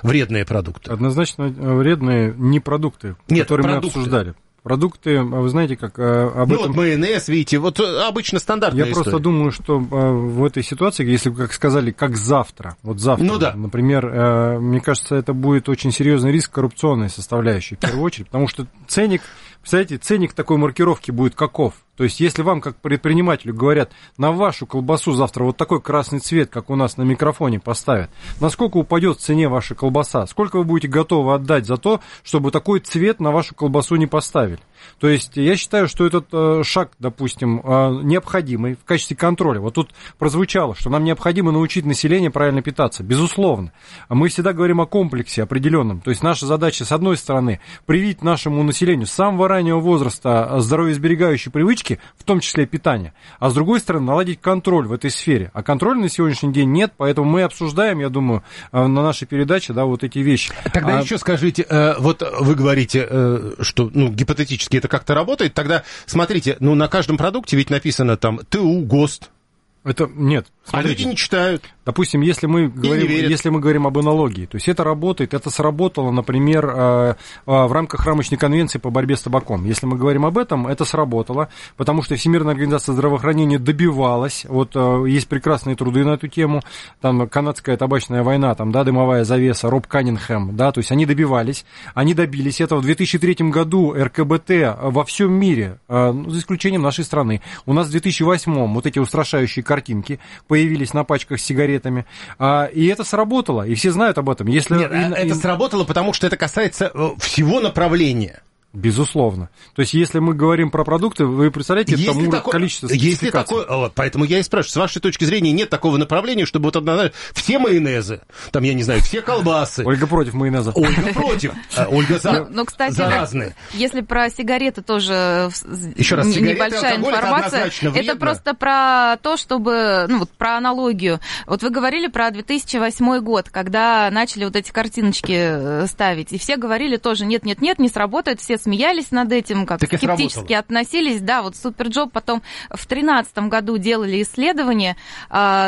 вредные продукты? Однозначно вредные не продукты, которые мы обсуждали. Продукты, вы знаете, как об этом... вот майонез, видите, вот обычно стандартная история. Я просто думаю, что в этой ситуации, если вы, как сказали, как завтра, вот завтра, например, мне кажется, это будет очень серьезный риск коррупционной составляющей, в первую очередь, потому что ценник, представляете, ценник такой маркировки будет каков? То есть, если вам, как предпринимателю, говорят, на вашу колбасу завтра вот такой красный цвет, как у нас на микрофоне поставят, насколько упадет в цене ваша колбаса? Сколько вы будете готовы отдать за то, чтобы такой цвет на вашу колбасу не поставили? То есть, я считаю, что этот шаг, допустим, необходимый в качестве контроля. Вот тут прозвучало, что нам необходимо научить население правильно питаться. Безусловно. Мы всегда говорим о комплексе определенном. То есть, наша задача, с одной стороны, привить нашему населению с самого раннего возраста здоровьесберегающие привычки, в том числе питание, а с другой стороны наладить контроль в этой сфере. А контроля на сегодняшний день нет, поэтому мы обсуждаем, я думаю, на нашей передаче, да, вот эти вещи. Тогда еще скажите, вот вы говорите, что, гипотетически это как-то работает, тогда смотрите, на каждом продукте ведь написано там ТУ, ГОСТ. Это нет. Смотрите. А люди не читают. Допустим, если мы говорим об аналогии, то есть это работает, это сработало, например, в рамках рамочной конвенции по борьбе с табаком. Если мы говорим об этом, это сработало, потому что Всемирная организация здравоохранения добивалась, вот есть прекрасные труды на эту тему, там канадская табачная война, там, да, дымовая завеса, Роб Каннингхэм, да, то есть они добивались, они добились этого. В 2003 году РКБТ во всем мире, за исключением нашей страны, у нас в 2008 вот эти устрашающие картинки появились на пачках с сигаретами, и это сработало, и все знают об этом. Это сработало, потому что это касается всего направления. Безусловно. То есть, если мы говорим про продукты, вы представляете, там количество спецификаций. Поэтому я и спрашиваю, с вашей точки зрения нет такого направления, чтобы вот все майонезы, там, я не знаю, все колбасы. Ольга против майонеза. Ольга против. Ольга за разные. Если про сигареты тоже небольшая информация, это просто про то, чтобы, про аналогию. Вот вы говорили про 2008 год, когда начали вот эти картиночки ставить, и все говорили тоже, нет, не сработает, все смеялись над этим, как скептически относились. Да, вот Суперджоп потом в 2013 году делали исследование, на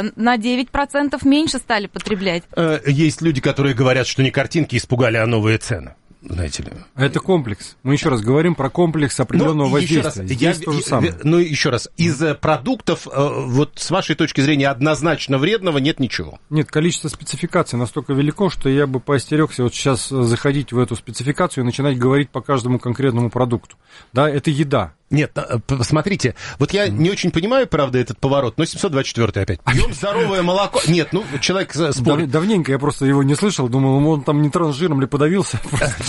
9% меньше стали потреблять. Есть люди, которые говорят, что не картинки испугали, а новые цены. Знаете ли. Это комплекс. Мы еще раз говорим про комплекс определенного воздействия. Еще раз, из продуктов, вот с вашей точки зрения, однозначно вредного нет ничего? Нет, количество спецификаций настолько велико, что я бы поостерегся вот сейчас заходить в эту спецификацию и начинать говорить по каждому конкретному продукту. Да, это еда. Нет, смотрите, вот я не очень понимаю, правда, этот поворот, но 724 опять. Пьем здоровое молоко. Нет, человек спорит. Давненько я просто его не слышал, думал, он там не трансжиром ли подавился.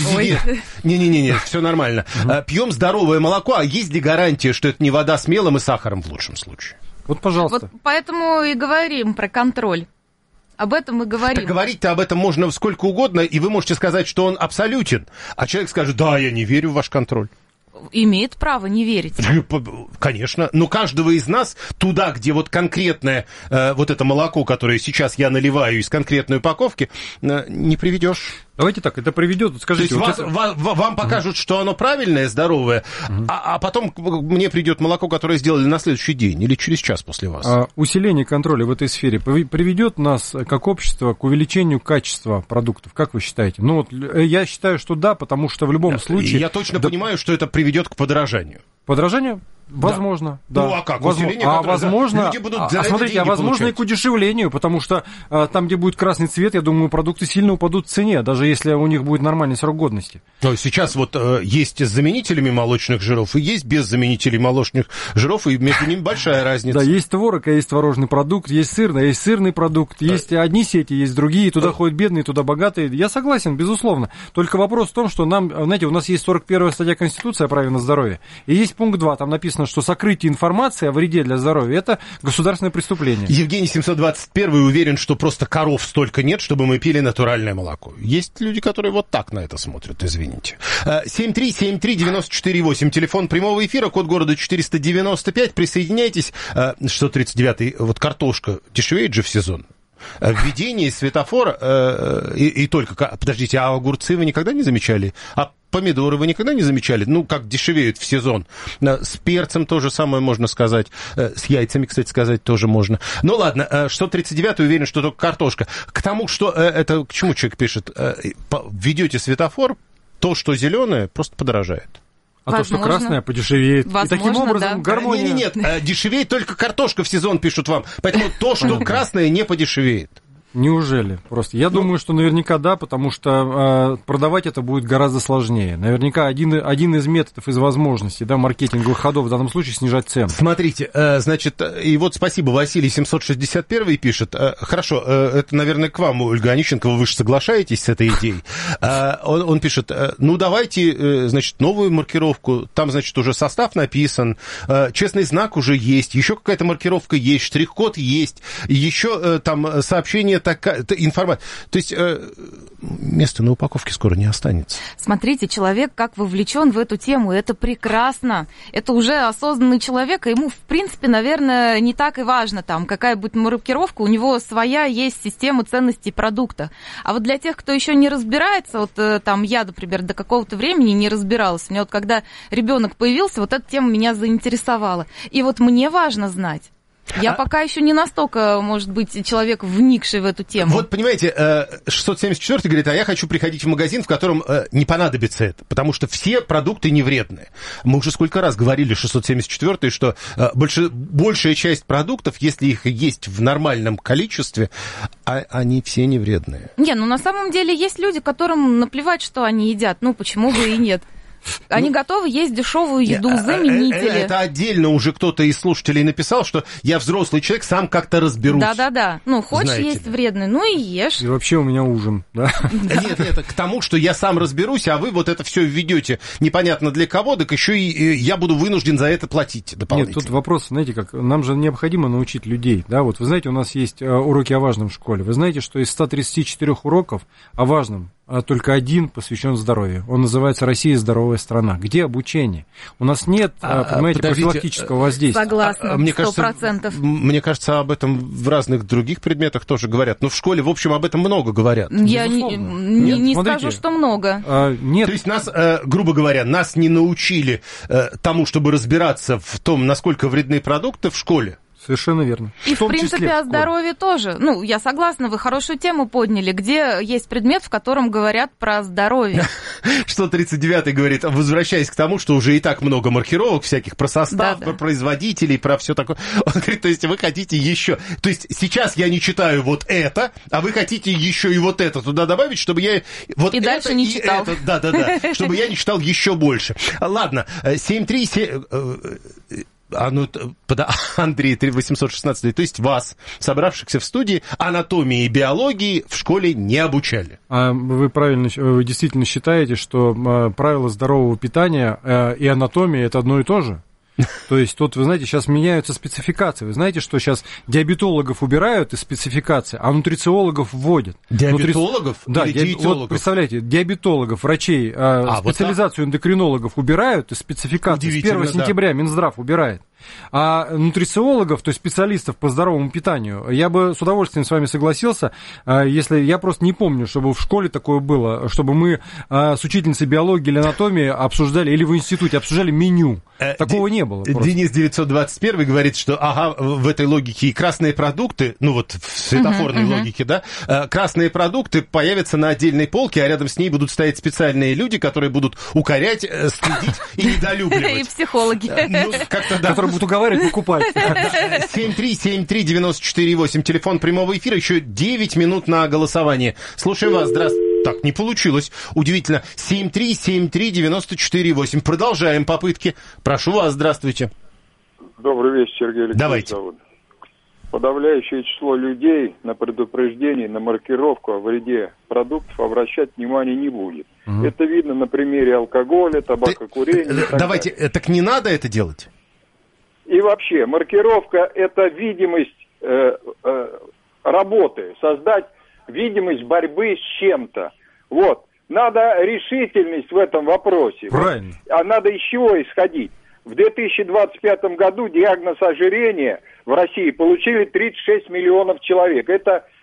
Не, все нормально. Пьем здоровое молоко, а есть ли гарантия, что это не вода с мелом и сахаром в лучшем случае? Вот, пожалуйста. Вот поэтому и говорим про контроль. Об этом мы говорим. Так говорить-то об этом можно сколько угодно, и вы можете сказать, что он абсолютен. А человек скажет, да, я не верю в ваш контроль. Имеет право не верить. Конечно. Но каждого из нас туда, где вот конкретное вот это молоко, которое сейчас я наливаю из конкретной упаковки, не приведешь. Давайте так, это приведет, скажите. То есть вам покажут, что оно правильное, здоровое, а потом мне придет молоко, которое сделали на следующий день или через час после вас. Усиление контроля в этой сфере приведет нас, как общество, к увеличению качества продуктов, как вы считаете? Я считаю, что да, потому что в любом случае... Я точно понимаю, что это приведет к подорожанию. Подорожанию? Возможно, да. А как? Возможно, люди будут возможно и к удешевлению, потому что там, где будет красный цвет, я думаю, продукты сильно упадут в цене, даже если у них будет нормальный срок годности. Но сейчас вот есть с заменителями молочных жиров и есть без заменителей молочных жиров, и между ними большая разница. Да, есть творог, а есть творожный продукт, есть сырный продукт, есть одни сети, есть другие, туда ходят бедные, туда богатые. Я согласен, безусловно. Только вопрос в том, что нам, знаете, у нас есть 41-я статья Конституции о праве на здоровье, и есть пункт 2, там написано, что сокрытие информации о вреде для здоровья – это государственное преступление. Евгений 721 уверен, что просто коров столько нет, чтобы мы пили натуральное молоко. Есть люди, которые вот так на это смотрят, извините. 7373948, телефон прямого эфира, код города 495, присоединяйтесь. 639-й, вот картошка дешевеет же в сезон. Введение светофора и только... Подождите, а огурцы вы никогда не замечали? А помидоры вы никогда не замечали? Ну, как дешевеют в сезон. С перцем то же самое можно сказать. С яйцами, кстати, сказать тоже можно. Ну, ладно, 639 уверен, что только картошка. К тому, что это... К чему человек пишет? Введете светофор, то, что зеленое, просто подорожает. А возможно. То, что красное, подешевеет. Возможно, и таким образом да. гармония... Нет, дешевеет только картошка в сезон, пишут вам. Поэтому то, что красное, не подешевеет. Неужели? Просто я думаю, что наверняка да, потому что продавать это будет гораздо сложнее. Наверняка один из методов, из возможностей, да, маркетинговых ходов в данном случае снижать цены. Смотрите, значит, и вот спасибо, Василий 761 пишет. Хорошо, это, наверное, к вам, Ольга Онищенко, вы же соглашаетесь с этой идеей. Он пишет, ну давайте, значит, новую маркировку, там, значит, уже состав написан, честный знак уже есть, еще какая-то маркировка есть, штрих-код есть, еще там сообщение такая информация. То есть места на упаковке скоро не останется. Смотрите, человек как вовлечен в эту тему, это прекрасно. Это уже осознанный человек, и ему, в принципе, наверное, не так и важно, там, какая будет маркировка, у него своя есть система ценностей продукта. А вот для тех, кто еще не разбирается, вот там я, например, до какого-то времени не разбиралась. У меня вот когда ребенок появился, вот эта тема меня заинтересовала. И вот мне важно знать. Я пока еще не настолько, может быть, человек, вникший в эту тему. Вот, понимаете, 674 говорит, а я хочу приходить в магазин, в котором не понадобится это, потому что все продукты не вредные. Мы уже сколько раз говорили, 674, что большая часть продуктов, если их есть в нормальном количестве, они все не вредные. Не, ну на самом деле есть люди, которым наплевать, что они едят, ну почему бы и нет. Они готовы есть дешевую еду, заменители. Это отдельно уже кто-то из слушателей написал, что я взрослый человек, сам как-то разберусь. Да-да-да. Ну, хочешь есть вредный, ну и ешь. И вообще у меня ужин, да? Нет, к тому, что я сам разберусь, а вы вот это все введете непонятно для кого, так еще и я буду вынужден за это платить дополнительно. Нет, тут вопрос, знаете, как нам же необходимо научить людей, да, вот вы знаете, у нас есть уроки о важном в школе. Вы знаете, что из 134 уроков о важном только один посвящен здоровью. Он называется «Россия – здоровая страна». Где обучение? У нас нет, понимаете, профилактического воздействия. Согласна, 100%. Мне кажется, об этом в разных других предметах тоже говорят. Но в школе, в общем, об этом много говорят. Я не скажу, что много. Нет. То есть нас, грубо говоря, нас не научили тому, чтобы разбираться в том, насколько вредны продукты в школе. Совершенно верно. И, в принципе, о здоровье тоже. Ну, я согласна, вы хорошую тему подняли, где есть предмет, в котором говорят про здоровье. 139-й говорит, возвращаясь к тому, что уже и так много маркировок всяких про состав, про производителей, про все такое. Он говорит, то есть вы хотите еще... То есть сейчас я не читаю вот это, а вы хотите еще и вот это туда добавить, чтобы я... Вот и это, дальше не читал. Да-да-да, чтобы я не читал еще больше. Ладно, 737... Андрей 816, то есть вас, собравшихся в студии, анатомии и биологии в школе не обучали. Вы действительно считаете, что правила здорового питания и анатомия – это одно и то же? То есть тут, вы знаете, сейчас меняются спецификации. Вы знаете, что сейчас диабетологов убирают из спецификации, а нутрициологов вводят. Диабетологов? Да, вот представляете, диабетологов, врачей, специализацию эндокринологов убирают из спецификации. С 1 сентября Минздрав убирает. А нутрициологов, то есть специалистов по здоровому питанию, я бы с удовольствием с вами согласился, если я просто не помню, чтобы в школе такое было, чтобы мы с учительницей биологии или анатомии обсуждали, или в институте обсуждали меню. Такого не было. Просто. Денис 921 говорит, что в этой логике и красные продукты, ну вот в светофорной логике, да, красные продукты появятся на отдельной полке, а рядом с ней будут стоять специальные люди, которые будут укорять, стыдить и недолюбливать. И психологи. Как-то, да. Которые будут уговаривать покупать. 7373948, телефон прямого эфира, еще 9 минут на голосование. Слушаем вас, здравствуйте. Так, не получилось. Удивительно. 7373948. Продолжаем попытки. Прошу вас, здравствуйте. Добрый вечер, Сергей Алексеевич. Давайте. Подавляющее число людей на предупреждение, на маркировку о вреде продуктов обращать внимания не будет. Это видно на примере алкоголя, табакокурения. Давайте, так не надо это делать? И вообще, маркировка – это видимость работы, создать видимость борьбы с чем-то. Вот. Надо решительность в этом вопросе. Правильно. А надо из чего исходить? В 2025 году диагноз ожирения в России получили 36 миллионов человек. Это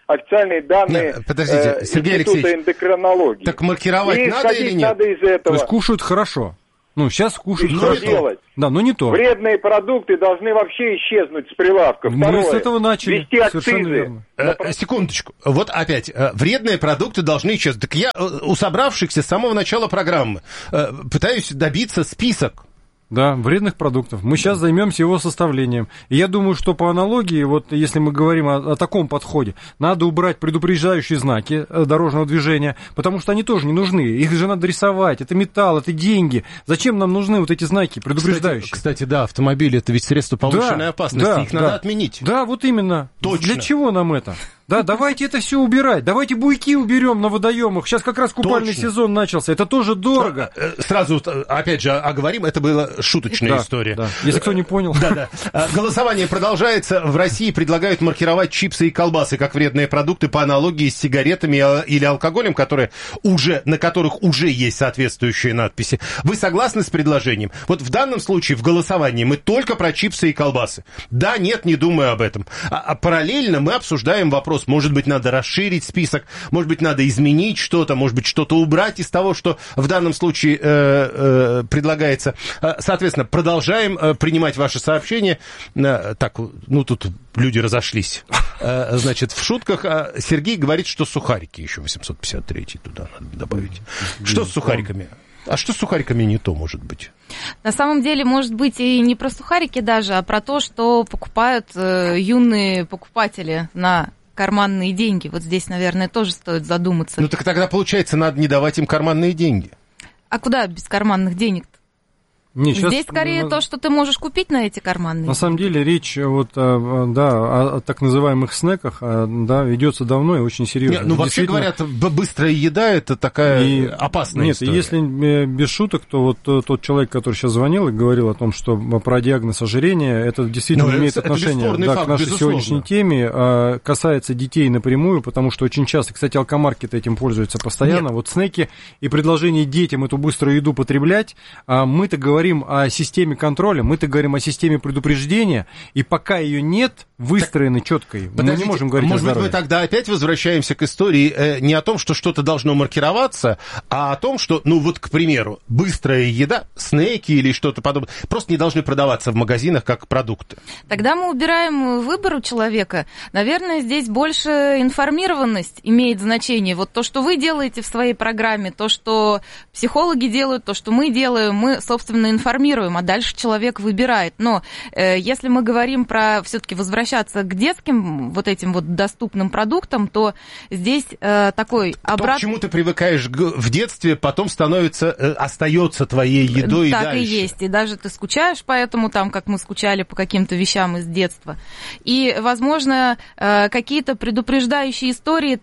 официальные данные Института эндокринологии. Так маркировать и надо или нет? Надо из этого. То есть кушают хорошо. Ну, сейчас кушают хорошо. Делать? Да, но не то. Вредные продукты должны вообще исчезнуть с прилавка. Мы с этого начали. Ввести акцизы. Секундочку. Вот опять. Вредные продукты должны исчезнуть. Так я у собравшихся с самого начала программы пытаюсь добиться список. Да, вредных продуктов. Мы сейчас займемся его составлением. И я думаю, что по аналогии, вот если мы говорим о таком подходе, надо убрать предупреждающие знаки дорожного движения, потому что они тоже не нужны. Их же надо рисовать. Это металл, это деньги. Зачем нам нужны вот эти знаки предупреждающие? Кстати, да, автомобили — это ведь средство повышенной опасности. Их надо отменить. Да, вот именно. Точно. Для чего нам это? Да, давайте это все убирать. Давайте буйки уберем на водоемах. Сейчас как раз купальный сезон начался. Это тоже дорого. Сразу, опять же, оговорим, это была шуточная история. Да. Если кто не понял. Да. Голосование продолжается. В России предлагают маркировать чипсы и колбасы как вредные продукты по аналогии с сигаретами или алкоголем, на которых уже есть соответствующие надписи. Вы согласны с предложением? Вот в данном случае в голосовании мы только про чипсы и колбасы. Да, нет, не думаю об этом. А параллельно мы обсуждаем вопрос. Может быть, надо расширить список, может быть, надо изменить что-то, может быть, что-то убрать из того, что в данном случае предлагается. Соответственно, продолжаем принимать ваши сообщения. Так, тут люди разошлись. Значит, в шутках Сергей говорит, что сухарики еще 853 туда надо добавить. Что с сухариками? А что с сухариками не то, может быть? На самом деле, может быть, и не про сухарики даже, а про то, что покупают юные покупатели на карманные деньги. Вот здесь, наверное, тоже стоит задуматься. Ну так тогда, получается, надо не давать им карманные деньги. А куда без карманных денег-то? Здесь скорее то, что ты можешь купить на эти карманные. На самом деле речь о так называемых снеках ведется давно и очень серьезно. Вообще говорят, быстрая еда — это такая опасная история. Нет, если без шуток, то вот тот человек, который сейчас звонил и говорил о том, что про диагноз ожирения, это действительно имеет отношение к нашей сегодняшней теме, касается детей напрямую, потому что очень часто, кстати, алкомаркеты этим пользуются постоянно. Вот снеки и предложение детям эту быструю еду потреблять, мы-то говорим о системе контроля, мы-то говорим о системе предупреждения, и пока ее нет, выстроены четкой, мы не можем говорить о здоровье. Может быть, мы тогда опять возвращаемся к истории не о том, что что-то должно маркироваться, а о том, что, к примеру, быстрая еда, снеки или что-то подобное, просто не должны продаваться в магазинах как продукты. Тогда мы убираем выбор у человека. Наверное, здесь больше информированность имеет значение. Вот то, что вы делаете в своей программе, то, что психологи делают, то, что мы делаем, мы, собственно, информируем, а дальше человек выбирает. Но если мы говорим про все-таки возвращаться к детским вот этим вот доступным продуктам, то здесь такой обратный... К чему ты привыкаешь в детстве, потом остается твоей едой и дальше. Так и есть. И даже ты скучаешь поэтому, как мы скучали по каким-то вещам из детства. И, возможно, какие-то предупреждающие истории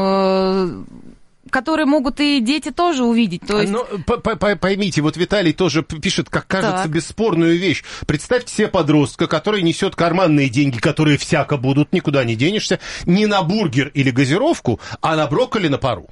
которые могут и дети тоже увидеть. То есть... Но поймите, вот Виталий тоже пишет, как кажется, бесспорную вещь. Представьте себе подростка, который несет карманные деньги, которые всяко будут, никуда не денешься, не на бургер или газировку, а на брокколи на пару.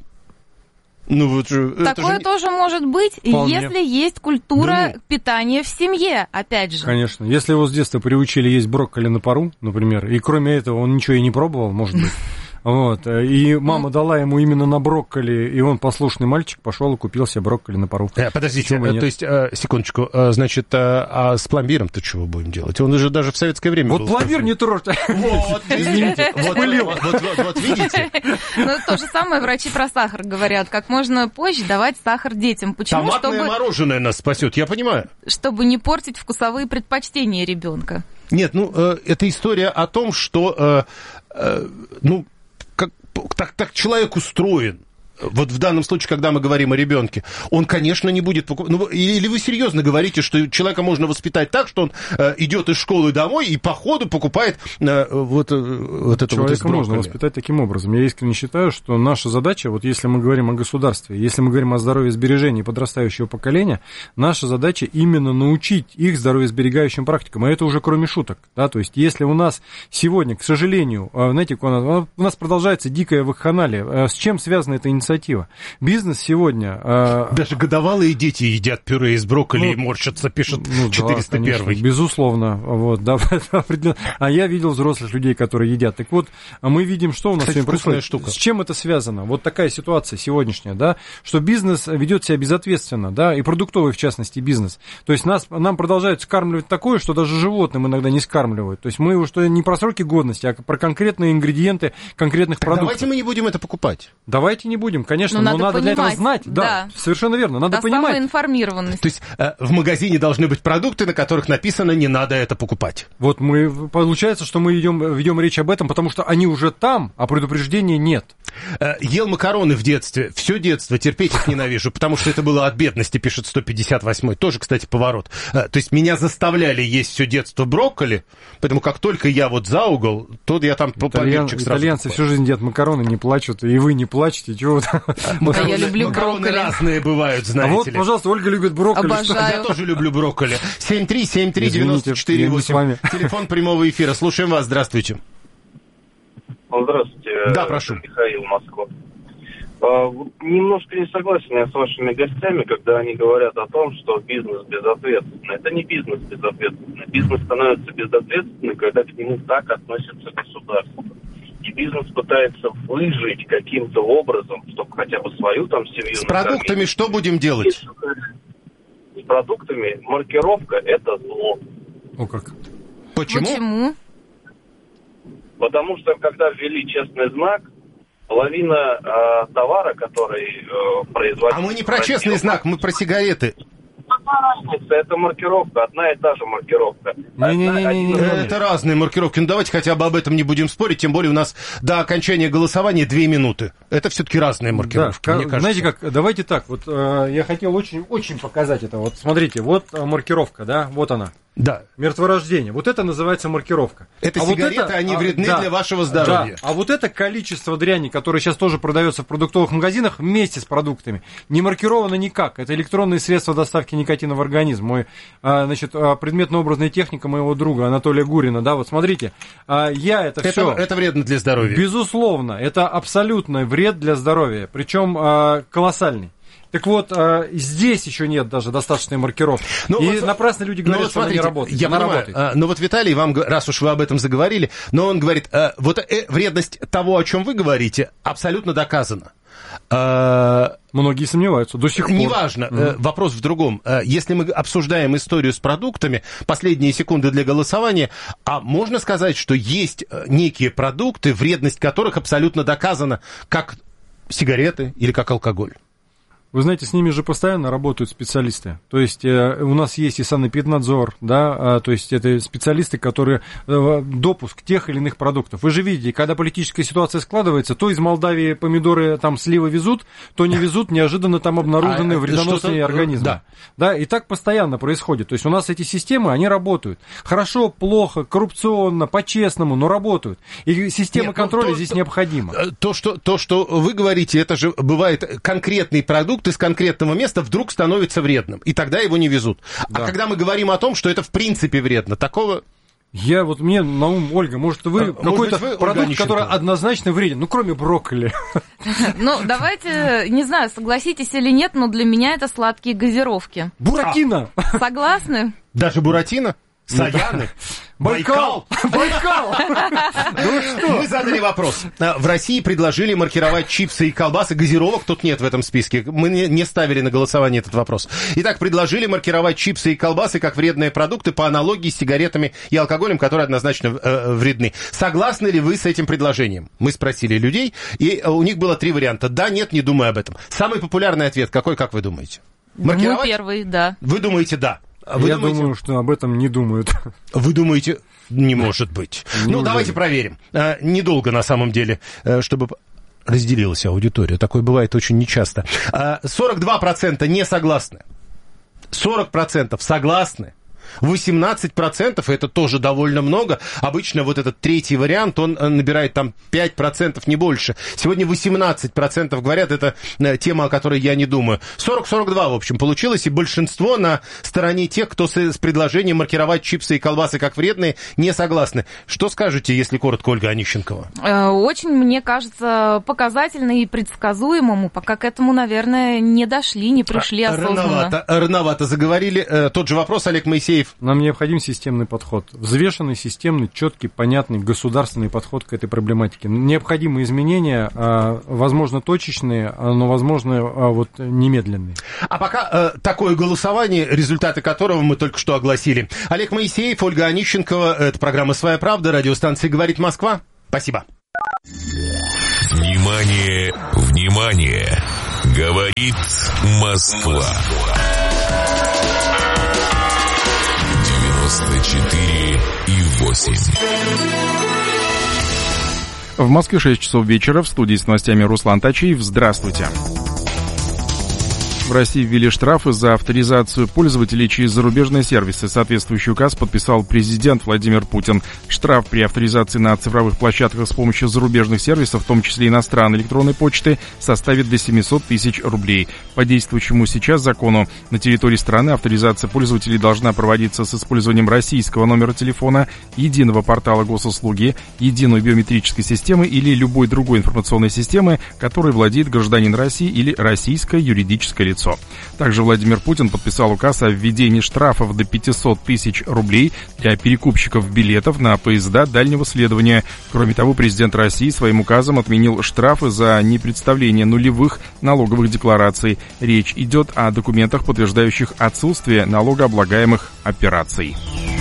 Такое тоже может быть, если есть культура питания в семье, опять же. Конечно. Если его с детства приучили есть брокколи на пару, например, и кроме этого он ничего и не пробовал, может быть, и мама дала ему именно на брокколи, и он, послушный мальчик, пошел и купил себе брокколи на пару. Подождите, то есть, секундочку, значит, а с пломбиром-то чего будем делать? Он же даже в советское время был. Пломбир не трожь. Вот, извините, вот видите. То же самое врачи про сахар говорят, как можно позже давать сахар детям. Почему? Томатное мороженое нас спасет, я понимаю. Чтобы не портить вкусовые предпочтения ребенка. Нет, это история о том, что, так человек устроен. Вот в данном случае, когда мы говорим о ребенке, он, конечно, не будет покупать. Или вы серьезно говорите, что человека можно воспитать так, что он идет из школы домой и по ходу покупает это вот из брокколи? Человека можно воспитать таким образом. Я искренне считаю, что наша задача, вот если мы говорим о государстве, если мы говорим о здоровье-сбережении подрастающего поколения, наша задача именно научить их здоровьесберегающим практикам. А это уже кроме шуток. То есть, если у нас сегодня, к сожалению, знаете, у нас продолжается дикая вакханалия, с чем связана эта инициатива? инициатива. Бизнес сегодня... Даже годовалые дети едят пюре из брокколи и морщатся, пишет 401. Да, конечно, безусловно. Вот, да, а я видел взрослых людей, которые едят. Так вот, мы видим, что у нас сегодня происходит. Штука. С чем это связано? Вот такая ситуация сегодняшняя, да, что бизнес ведет себя безответственно, да, и продуктовый, в частности, бизнес. То есть нам продолжают скармливать такое, что даже животным иногда не скармливают. То есть мы что не про сроки годности, а про конкретные ингредиенты конкретных продуктов. Давайте мы не будем это покупать. Давайте не будем, конечно, но надо для этого знать. Да, совершенно верно, надо понимать. Информированность. То есть в магазине должны быть продукты, на которых написано «не надо это покупать». Вот получается, что мы ведем речь об этом, потому что они уже там, а предупреждения нет. Ел макароны в детстве, все детство, терпеть их ненавижу, потому что это было от бедности, пишет 158-й. Тоже, кстати, поворот. То есть меня заставляли есть все детство брокколи, поэтому как только я вот за угол, то я там помидорчик сразу итальянцы покупаю. Всю жизнь едят макароны, не плачут, и вы не плачете, чего вы там? Я люблю макароны брокколи. Разные бывают, знаете ли. А вот, пожалуйста, Ольга любит брокколи. Обожаю. Я тоже люблю брокколи. 7373948. Телефон прямого эфира. Слушаем вас. Здравствуйте. Здравствуйте. Да, прошу. Михаил, Москва. Немножко не согласен я с вашими гостями, когда они говорят о том, что бизнес безответственный. Это не бизнес безответственный. Бизнес становится безответственным, когда к нему так относится государство. И бизнес пытается выжить каким-то образом, чтобы хотя бы свою там семью... С продуктами что будем делать? С продуктами маркировка – это зло. О как. Почему? Потому что, когда ввели честный знак, половина товара, который производится... А мы не про честный знак, мы про сигареты. Разница, это маркировка, одна и та же маркировка. Это разные маркировки. Ну, давайте хотя бы об этом не будем спорить, тем более у нас до окончания голосования 2 минуты. Это все-таки разные маркировки, да, мне кажется. Знаете как, давайте так, вот я хотел очень показать это. Вот смотрите, вот маркировка, да, вот она. Да. Мертворождение. Вот это называется маркировка. Это сигареты, вот это, они вредны для вашего здоровья. Да. А вот это количество дряни, которое сейчас тоже продается в продуктовых магазинах вместе с продуктами, не маркировано никак. Это электронные средства доставки никотина в организм. Мой, предметно-образная техника моего друга Анатолия Гурина. Да, вот смотрите, это вредно для здоровья. Безусловно, это абсолютный вред для здоровья. Причем колоссальный. Так вот, здесь еще нет даже достаточной маркировки. Напрасно люди говорят, что она не работает. Я понимаю, но вот Виталий, вам, раз уж вы об этом заговорили, но он говорит, вредность того, о чем вы говорите, абсолютно доказана. Многие сомневаются до сих пор. Неважно, вопрос в другом. Если мы обсуждаем историю с продуктами, последние секунды для голосования, а можно сказать, что есть некие продукты, вредность которых абсолютно доказана, как сигареты или как алкоголь? Вы знаете, с ними же постоянно работают специалисты. То есть у нас есть и санэпиднадзор, да, то есть это специалисты, которые допуск тех или иных продуктов. Вы же видите, когда политическая ситуация складывается, то из Молдавии помидоры, там сливы везут, то не везут, неожиданно там обнаружены вредоносные организмы. Да, и так постоянно происходит. То есть у нас эти системы, они работают. Хорошо, плохо, коррупционно, по-честному, но работают. И система контроля здесь необходима. То, что вы говорите, это же бывает конкретный продукт, из конкретного места вдруг становится вредным, и тогда его не везут. Да. А когда мы говорим о том, что это в принципе вредно, такого... Мне на ум, Ольга, может вы какой-то продукт, который однозначно вреден, кроме брокколи. Давайте, не знаю, согласитесь или нет, но для меня это сладкие газировки. Буратино! Согласны? Даже Буратино? Саяны? Байкал! Мы задали вопрос. В России предложили маркировать чипсы и колбасы. Газировок тут нет в этом списке. Мы не ставили на голосование этот вопрос. Итак, предложили маркировать чипсы и колбасы как вредные продукты по аналогии с сигаретами и алкоголем, которые однозначно вредны. Согласны ли вы с этим предложением? Мы спросили людей, и у них было 3 варианта. Да, нет, не думаю об этом. Самый популярный ответ какой, как вы думаете? Маркировать? Первый, да. Вы думаете, да. Я думаю, что об этом не думают. Вы думаете, не может быть. Давайте проверим. Недолго, на самом деле, чтобы разделилась аудитория. Такое бывает очень нечасто. 42% не согласны. 40% согласны. 18% это тоже довольно много. Обычно вот этот третий вариант, он набирает там 5%, не больше. Сегодня 18% говорят, это тема, о которой я не думаю. 40-42, в общем, получилось, и большинство на стороне тех, кто с предложением маркировать чипсы и колбасы как вредные, не согласны. Что скажете, если коротко, Ольга Онищенкова? Очень, мне кажется, показательно и предсказуемому. Пока к этому, наверное, не дошли, не пришли осознанно. Рановато заговорили. Тот же вопрос, Олег Моисеев. Нам необходим системный подход. Взвешенный, системный, четкий, понятный, государственный подход к этой проблематике. Необходимы изменения, возможно, точечные, но, возможно, вот немедленные. А пока такое голосование, результаты которого мы только что огласили. Олег Моисеев, Ольга Онищенкова. Это программа «Своя правда», радиостанция «Говорит Москва». Спасибо. Внимание, внимание! Говорит Москва. 94,8. В Москве 6 часов вечера. В студии с новостями Руслан Тачиев. Здравствуйте. В России ввели штрафы за авторизацию пользователей через зарубежные сервисы. Соответствующий указ подписал президент Владимир Путин. Штраф при авторизации на цифровых площадках с помощью зарубежных сервисов, в том числе иностранной электронной почты, составит до 700 тысяч рублей. По действующему сейчас закону на территории страны авторизация пользователей должна проводиться с использованием российского номера телефона, единого портала госуслуги, единой биометрической системы или любой другой информационной системы, которой владеет гражданин России или российское юридическое лицо. Также Владимир Путин подписал указ о введении штрафов до 500 тысяч рублей для перекупщиков билетов на поезда дальнего следования. Кроме того, президент России своим указом отменил штрафы за непредставление нулевых налоговых деклараций. Речь идет о документах, подтверждающих отсутствие налогооблагаемых операций.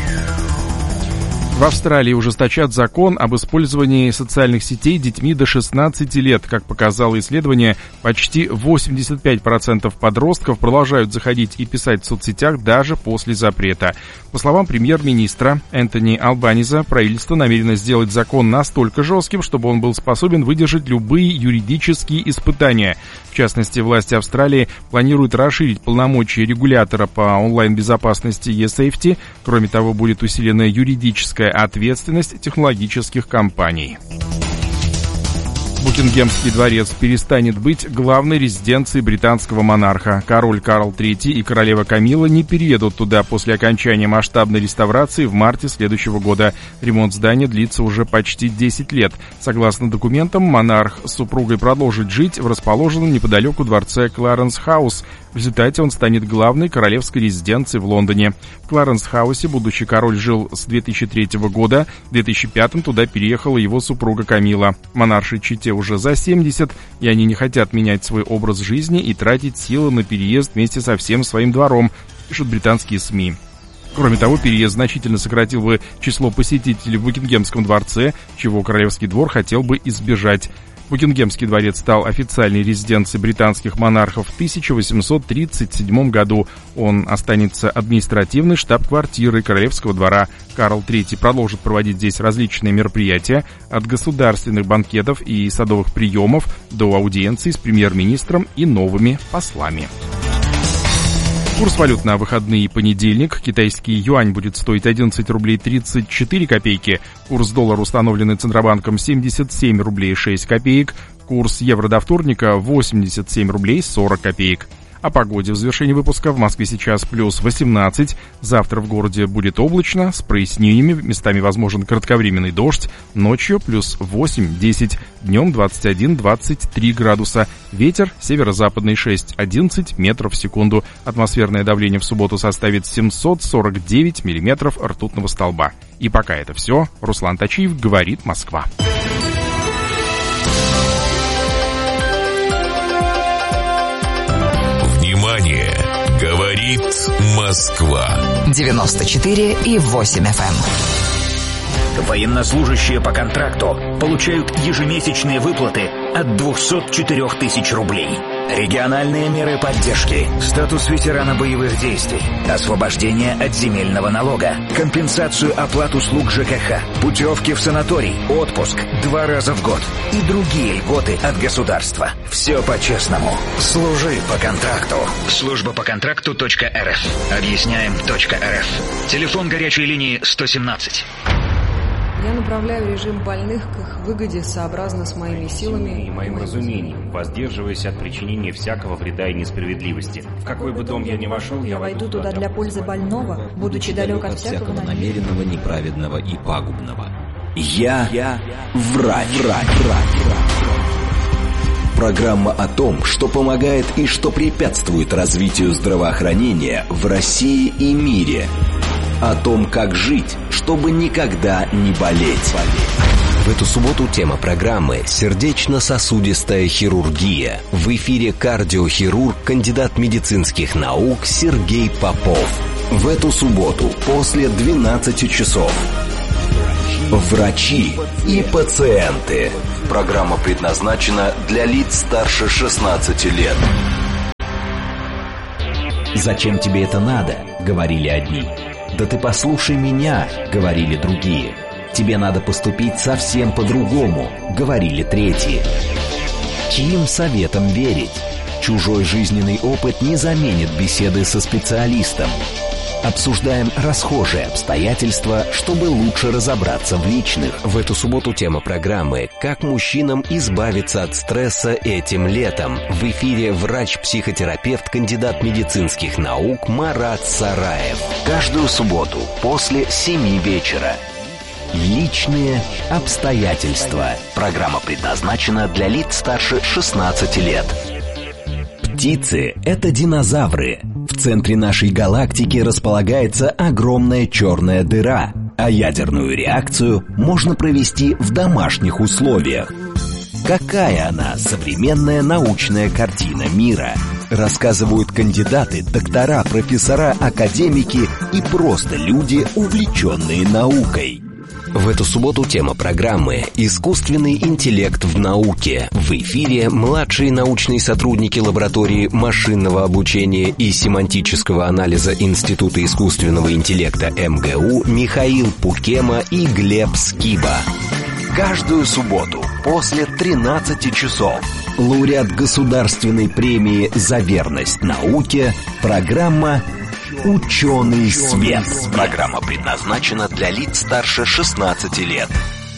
В Австралии ужесточат закон об использовании социальных сетей детьми до 16 лет. Как показало исследование, почти 85% подростков продолжают заходить и писать в соцсетях даже после запрета. По словам премьер-министра Энтони Албаниза, правительство намерено сделать закон настолько жестким, чтобы он был способен выдержать любые юридические испытания. В частности, власти Австралии планируют расширить полномочия регулятора по онлайн-безопасности eSafety. Кроме того, будет усилена юридическая ответственность технологических компаний. Букингемский дворец перестанет быть главной резиденцией британского монарха. Король Карл III и королева Камилла не переедут туда после окончания масштабной реставрации в марте следующего года. Ремонт здания длится уже почти 10 лет. Согласно документам, монарх с супругой продолжит жить в расположенном неподалеку дворце Кларенс-хаус. В результате он станет главной королевской резиденцией в Лондоне. В Кларенс-хаусе будущий король жил с 2003 года. В 2005 туда переехала его супруга Камилла. Монаршей чете уже за 70, и они не хотят менять свой образ жизни и тратить силы на переезд вместе со всем своим двором, пишут британские СМИ. Кроме того, переезд значительно сократил бы число посетителей в Букингемском дворце, чего королевский двор хотел бы избежать. Букингемский дворец стал официальной резиденцией британских монархов в 1837 году. Он останется административной штаб-квартирой королевского двора. Карл III продолжит проводить здесь различные мероприятия, от государственных банкетов и садовых приемов до аудиенций с премьер-министром и новыми послами. Курс валют на выходные и понедельник. Китайский юань будет стоить 11 рублей 34 копейки. Курс доллара, установленный Центробанком, 77 рублей 6 копеек. Курс евро до вторника 87 рублей 40 копеек. О погоде в завершении выпуска. В Москве сейчас плюс 18. Завтра в городе будет облачно, с прояснениями. Местами возможен кратковременный дождь. Ночью плюс 8-10. Днем 21-23 градуса. Ветер северо-западный 6-11 метров в секунду. Атмосферное давление в субботу составит 749 миллиметров ртутного столба. И пока это все. Руслан Тачиев, говорит Москва. Говорит Москва. 94,8 FM. Военнослужащие по контракту получают ежемесячные выплаты от 204 тысяч рублей. Региональные меры поддержки. Статус ветерана боевых действий. Освобождение от земельного налога. Компенсацию оплат услуг ЖКХ. Путевки в санаторий. Отпуск 2 раза в год. И другие льготы от государства. Все по-честному. Служи по контракту. Служба по контракту.рф. Объясняем.рф. Телефон горячей линии 117. Я направляю режим больных к их выгоде сообразно с моими силами и моим разумением, воздерживаясь от причинения всякого вреда и несправедливости. В какой бы дом я ни вошел, я войду туда для пользы больного, будучи далек от всякого намеренного, неправедного и пагубного. Я врач. Программа о том, что помогает и что препятствует развитию здравоохранения в России и мире. О том, как жить, чтобы никогда не болеть. В эту субботу тема программы «Сердечно-сосудистая хирургия». В эфире кардиохирург, кандидат медицинских наук Сергей Попов. В эту субботу после 12 часов. Врачи и пациенты. Программа предназначена для лиц старше 16 лет. «Зачем тебе это надо?» — говорили одни. «Да ты послушай меня», — говорили другие. «Тебе надо поступить совсем по-другому», — говорили третьи. Чьим советам верить? Чужой жизненный опыт не заменит беседы со специалистом. Обсуждаем расхожие обстоятельства, чтобы лучше разобраться в личных. В эту субботу тема программы «Как мужчинам избавиться от стресса этим летом». В эфире врач-психотерапевт, кандидат медицинских наук Марат Сараев. Каждую субботу после 7 вечера. Личные обстоятельства. Программа предназначена для лиц старше 16 лет. Птицы — это динозавры. В центре нашей галактики располагается огромная черная дыра, а ядерную реакцию можно провести в домашних условиях. Какая она, современная научная картина мира? Рассказывают кандидаты, доктора, профессора, академики и просто люди, увлеченные наукой. В эту субботу тема программы «Искусственный интеллект в науке». В эфире младшие научные сотрудники лаборатории машинного обучения и семантического анализа Института искусственного интеллекта МГУ Михаил Пукема и Глеб Скиба. Каждую субботу после 13 часов. Лауреат государственной премии «За верность науке» программа «Ученый свет». Программа предназначена для лиц старше 16 лет.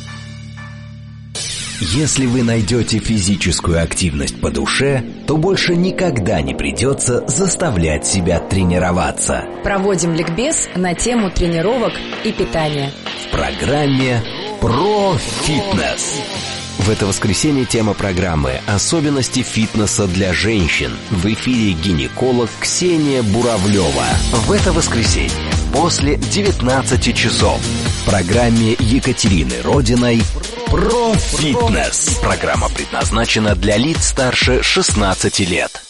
Если вы найдете физическую активность по душе, то больше никогда не придется заставлять себя тренироваться. Проводим ликбез на тему тренировок и питания. В программе «Про фитнес». В это воскресенье тема программы «Особенности фитнеса для женщин». В эфире гинеколог Ксения Буравлева. В это воскресенье после 19 часов. В программе Екатерины Родиной «Про фитнес». Программа предназначена для лиц старше 16 лет.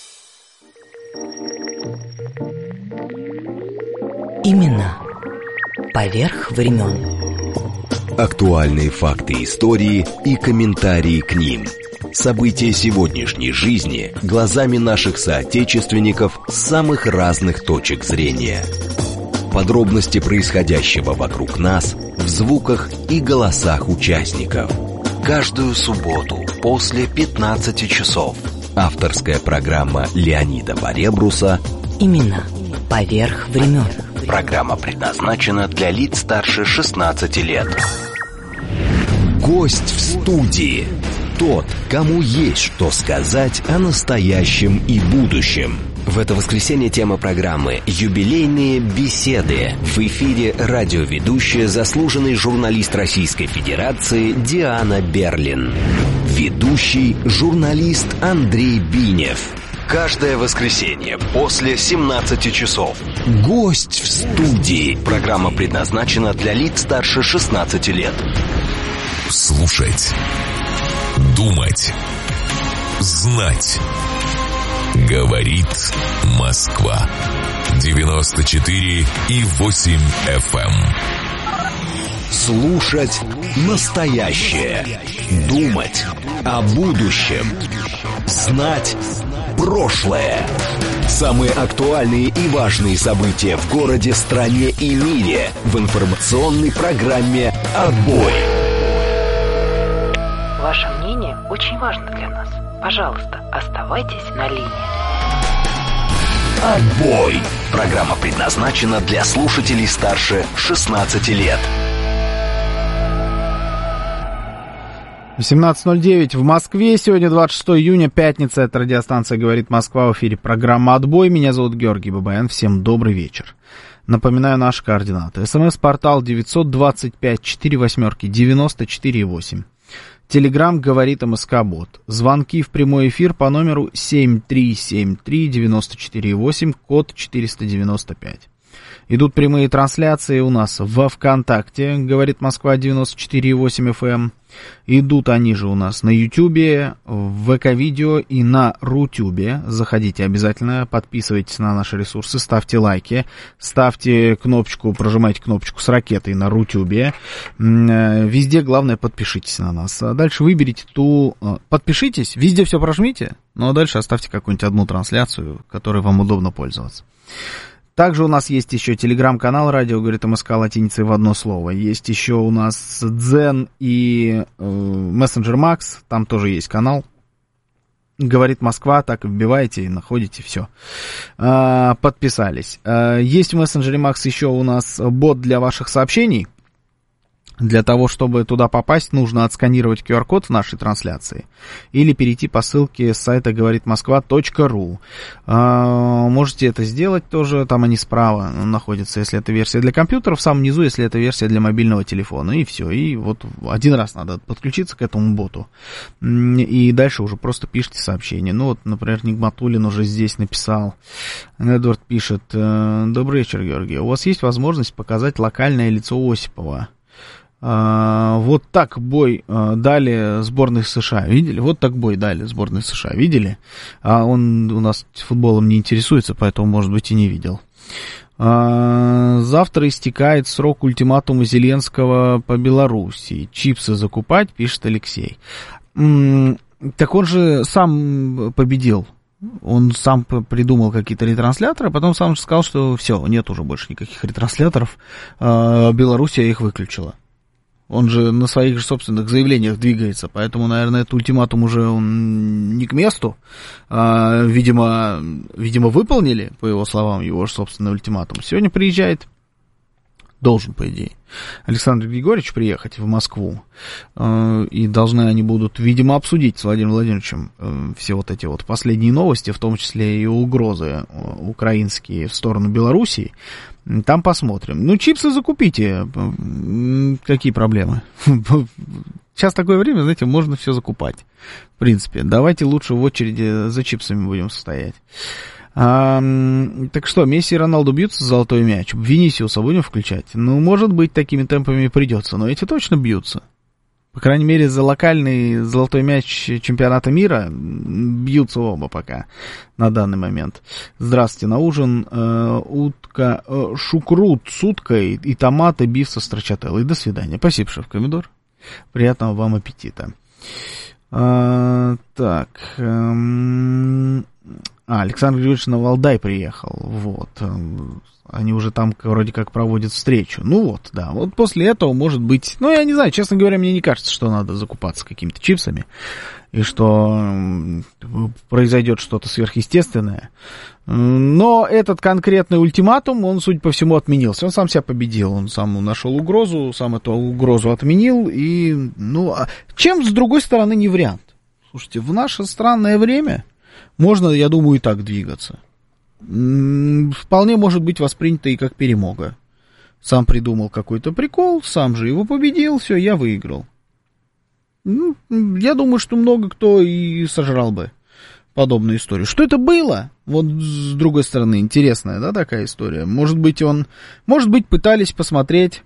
Имена поверх времен. Актуальные факты истории и комментарии к ним. События сегодняшней жизни глазами наших соотечественников с самых разных точек зрения. Подробности происходящего вокруг нас в звуках и голосах участников. Каждую субботу после 15 часов. Авторская программа Леонида Баребруса «Имена поверх времен». Программа предназначена для лиц старше 16 лет. Гость в студии. Тот, кому есть что сказать о настоящем и будущем. В это воскресенье тема программы «Юбилейные беседы». В эфире радиоведущая, заслуженный журналист Российской Федерации Диана Берлин. Ведущий журналист Андрей Бинев. Каждое воскресенье после 17 часов. Гость в студии. Программа предназначена для лиц старше 16 лет. Слушать, думать, знать. Говорит Москва. 94,8 FM. Слушать настоящее. Думать о будущем. Знать Прошлое. Самые актуальные и важные события в городе, стране и мире в информационной программе «Отбой». Ваше мнение очень важно для нас. Пожалуйста, оставайтесь на линии. «Отбой». Программа предназначена для слушателей старше 16 лет. 18:09 в Москве. Сегодня 26 июня, пятница. Это радиостанция «Говорит Москва». В эфире программа «Отбой». Меня зовут Георгий Бабаян. Всем добрый вечер. Напоминаю наши координаты. СМС-портал 925-48-94-8. Телеграм «Говорит МСК-бот». Звонки в прямой эфир по номеру 7373-94-8, код 495. Идут прямые трансляции у нас во ВКонтакте, говорит Москва 94,8 FM. Идут они же у нас на Ютубе, в ВК-видео и на Рутюбе. Заходите обязательно, подписывайтесь на наши ресурсы, ставьте лайки, ставьте кнопочку, прожимайте кнопочку с ракетой на Рутюбе. Везде, главное, подпишитесь на нас. А дальше выберите ту... Подпишитесь, везде все прожмите, ну а дальше оставьте какую-нибудь одну трансляцию, которой вам удобно пользоваться. Также у нас есть еще телеграм-канал «Радио говорит МСК» латиницей в одно слово. Есть еще у нас Дзен и Мессенджер Макс, там тоже есть канал. Говорит Москва, так и вбиваете и находите все. Подписались. Есть в Мессенджере Макс еще у нас бот для ваших сообщений. Для того, чтобы туда попасть, нужно отсканировать QR-код в нашей трансляции или перейти по ссылке с сайта говоритмосква.ру. Можете это сделать тоже, там они справа находятся, если это версия для компьютера, в самом низу, если это версия для мобильного телефона, и все. И вот один раз надо подключиться к этому боту, и дальше уже просто пишите сообщение. Ну вот, например, Нигматуллин уже здесь написал. Эдвард пишет: «Добрый вечер, Георгий. У вас есть возможность показать локальное лицо Осипова? Вот так бой дали сборной США, видели? Вот так бой дали сборной США, видели? А он у нас футболом не интересуется, поэтому, может быть, и не видел. Завтра истекает срок ультиматума Зеленского по Белоруссии. Чипсы закупать, пишет Алексей. Так он же сам победил. Он сам придумал какие-то ретрансляторы, а потом сам сказал, что все, нет уже больше никаких ретрансляторов. Белоруссия их выключила. Он же на своих же собственных заявлениях двигается, поэтому, наверное, этот ультиматум уже он не к месту. Видимо, выполнили, по его словам, его же собственный ультиматум. Сегодня приезжает, должен, по идее, Александр Григорьевич приехать в Москву, и должны они будут, видимо, обсудить с Владимиром Владимировичем все вот эти вот последние новости, в том числе и угрозы украинские в сторону Белоруссии. Там посмотрим. Ну, чипсы закупите. Какие проблемы? Сейчас такое время, знаете, можно все закупать. В принципе, давайте лучше в очереди за чипсами будем стоять. Так что, Месси и Роналду бьются за золотой мяч? Винисиуса будем включать? Ну, может быть, такими темпами придется, но эти точно бьются. По крайней мере, за локальный золотой мяч чемпионата мира бьются оба пока на данный момент. Здравствуйте, на ужин утка шукрут с уткой и томаты, биф со строчателлой. До свидания. Спасибо, шеф-комидор. Приятного вам аппетита. Так. Александр Григорьевич на Валдай приехал. Вот. Они уже там вроде как проводят встречу. Ну вот, да. Вот после этого, может быть... Ну, я не знаю, честно говоря, мне не кажется, что надо закупаться какими-то чипсами. И что произойдет что-то сверхъестественное. Но этот конкретный ультиматум, он, судя по всему, отменился. Он сам себя победил. Он сам нашел угрозу, сам эту угрозу отменил. И, ну, чем, с другой стороны, не вариант? Слушайте, в наше странное время можно, я думаю, и так двигаться. Вполне может быть воспринято и как перемога. Сам придумал какой-то прикол, сам же его победил, все, я выиграл. Ну, я думаю, что много кто и сожрал бы подобную историю. Что это было? Вот с другой стороны, интересная, да, такая история. Может быть, пытались посмотреть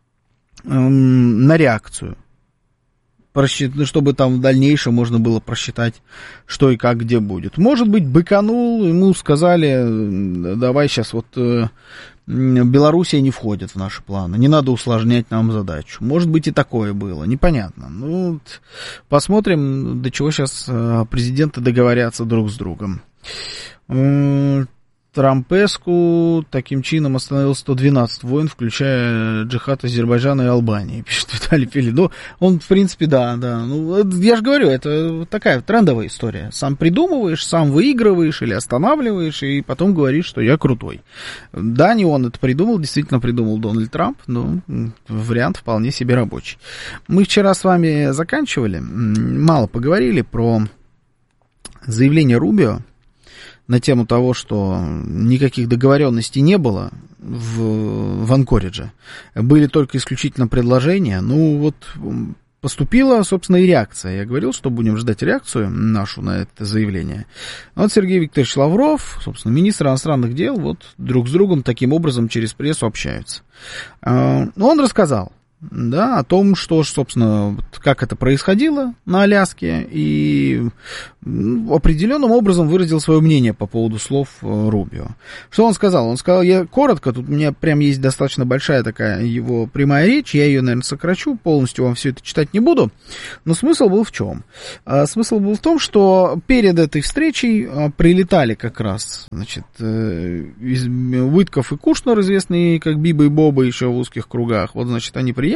на реакцию. Чтобы там в дальнейшем можно было просчитать, что и как, где будет. Может быть, быканул, ему сказали, давай сейчас вот Белоруссия не входит в наши планы, не надо усложнять нам задачу. Может быть, и такое было, непонятно. Ну, посмотрим, до чего сейчас президенты договорятся друг с другом. Трампеску таким чином остановил 112 войн, включая джихад Азербайджана и Албании, пишет Виталий Пелин. Ну, он, в принципе, да. Ну, я же говорю, это такая трендовая история. Сам придумываешь, сам выигрываешь или останавливаешь, и потом говоришь, что я крутой. Да, не он это придумал, действительно придумал Дональд Трамп, но вариант вполне себе рабочий. Мы вчера с вами заканчивали, мало поговорили про заявление Рубио на тему того, что никаких договоренностей не было в Анкоридже. Были только исключительно предложения. Ну, вот поступила, собственно, и реакция. Я говорил, что будем ждать реакцию нашу на это заявление. Вот Сергей Викторович Лавров, собственно, министр иностранных дел, вот друг с другом таким образом через прессу общаются. Он рассказал, да, о том, что, собственно, как это происходило на Аляске, и определенным образом выразил свое мнение по поводу слов Рубио. Что он сказал? Он сказал, я коротко, тут у меня прям есть достаточно большая такая его прямая речь, я ее, наверное, сокращу, полностью вам все это читать не буду, но смысл был в чем? Смысл был в том, что перед этой встречей прилетали как раз, значит, Уитков и Кушнер, известные как Биба и Боба еще в узких кругах, вот, значит, они приехали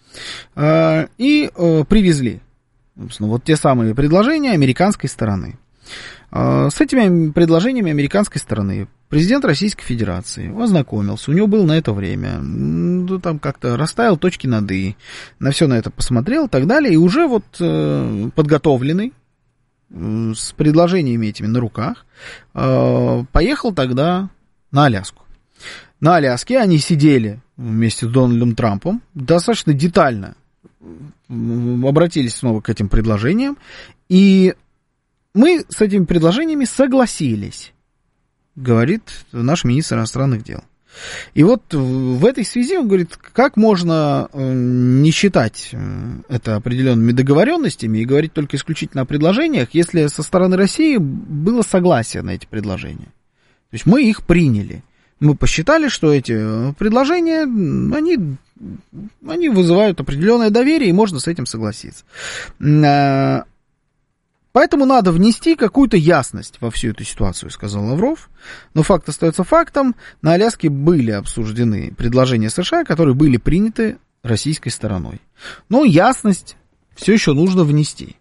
и привезли, собственно, вот те самые предложения американской стороны. С этими предложениями американской стороны президент Российской Федерации ознакомился, у него было на это время, там как-то расставил точки над «и», на все на это посмотрел и так далее, и уже вот подготовленный, с предложениями этими на руках, поехал тогда на Аляску. На Аляске они сидели вместе с Дональдом Трампом, достаточно детально обратились снова к этим предложениям, и мы с этими предложениями согласились, говорит наш министр иностранных дел. И вот в этой связи он говорит, как можно не считать это определенными договоренностями и говорить только исключительно о предложениях, если со стороны России было согласие на эти предложения. То есть мы их приняли. Мы посчитали, что эти предложения, они вызывают определенное доверие, и можно с этим согласиться. Поэтому надо внести какую-то ясность во всю эту ситуацию, сказал Лавров. Но факт остается фактом. На Аляске были обсуждены предложения США, которые были приняты российской стороной. Но ясность все еще нужно внести.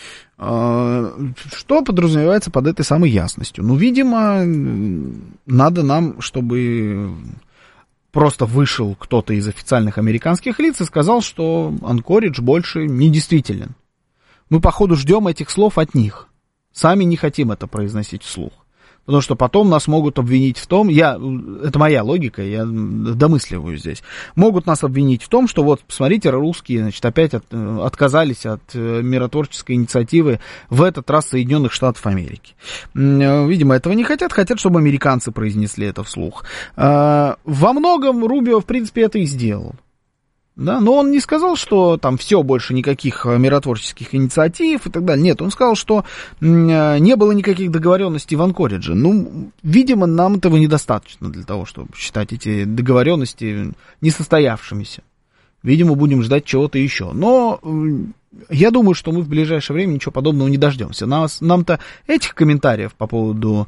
Что подразумевается под этой самой ясностью? Ну, видимо, надо нам, чтобы просто вышел кто-то из официальных американских лиц и сказал, что Анкоридж больше недействителен. Мы, походу, ждем этих слов от них. Сами не хотим это произносить вслух. Потому что потом нас могут обвинить в том, это моя логика, я домысливаю здесь, могут нас обвинить в том, что вот, посмотрите, русские, значит, опять отказались от миротворческой инициативы, в этот раз Соединенных Штатов Америки. Видимо, этого не хотят, чтобы американцы произнесли это вслух. Во многом Рубио, в принципе, это и сделал. Да, но он не сказал, что там все, больше никаких миротворческих инициатив и так далее. Нет, он сказал, что не было никаких договоренностей в Анкоридже. Ну, видимо, нам этого недостаточно для того, чтобы считать эти договоренности несостоявшимися. Видимо, будем ждать чего-то еще. Но я думаю, что мы в ближайшее время ничего подобного не дождемся. Нам-то этих комментариев по поводу